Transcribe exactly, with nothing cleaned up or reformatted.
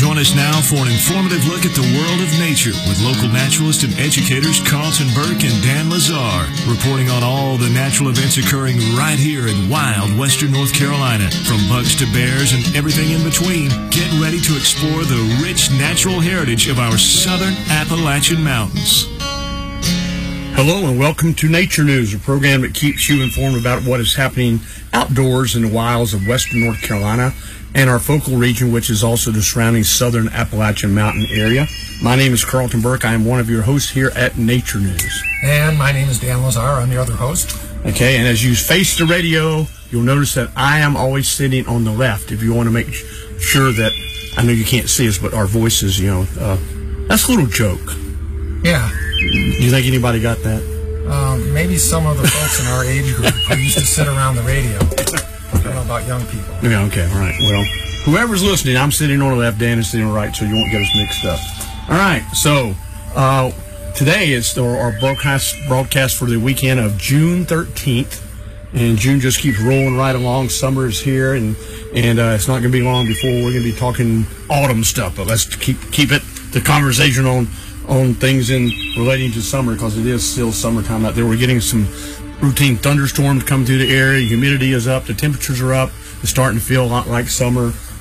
Join us now for an informative look at the world of nature with local naturalist and educators Carlton Burke and Dan Lazar, reporting on all the natural events occurring right here in wild western North Carolina. From bucks to bears and everything in between, get ready to explore the rich natural heritage of our southern Appalachian Mountains. Hello and welcome to Nature News, a program that keeps you informed about what is happening outdoors in the wilds of western North Carolina and our focal region, which is also the surrounding southern Appalachian Mountain area. My name is Carlton Burke. I am one of your hosts here at Nature News. And my name is Dan Lazar. I'm the other host. Okay, and as you face the radio, you'll notice that I am always sitting on the left. If you want to make sure that, I know you can't see us, but our voices, you know, uh, that's a little joke. Yeah. You think anybody got that? Um, maybe some of the folks in our age group who used to sit around the radio. I don't know about young people. Yeah, okay, all right. Well, whoever's listening, I'm sitting on the left, Dan is sitting on the right, so you won't get us mixed up. All right, so uh, today is our, our broadcast broadcast for the weekend of June thirteenth, and June just keeps rolling right along. Summer is here, and and uh, it's not going to be long before we're going to be talking autumn stuff. But let's keep keep it the conversation on on things in relating to summer, because it is still summertime out there. We're getting some routine thunderstorms coming through the area. Humidity is up. The temperatures are up. It's starting to feel a lot like summer.